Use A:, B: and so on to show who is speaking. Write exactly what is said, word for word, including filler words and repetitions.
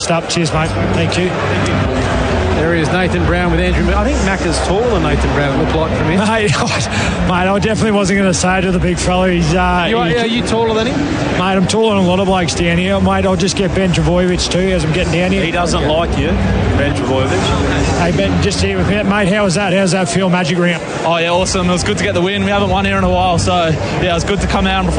A: Up. Cheers, mate. Thank you.
B: There is Nathan Brown with Andrew. I think Macca's taller than Nathan Brown, it looked like from here.
A: Mate, mate, I definitely wasn't going to say it to the big fella. He's, uh,
B: you are,
A: he,
B: are you taller than him?
A: Mate, I'm taller than a lot of blokes down here. Mate, I'll just get Ben Travojevic too as I'm getting down here.
C: He doesn't like you, Ben Travojevic.
A: Hey, Ben, just here with me. Mate, how was that? How's that feel, Magic Round?
D: Oh, yeah, awesome. It was good to get the win. We haven't won here in a while, so, yeah, it was good to come out and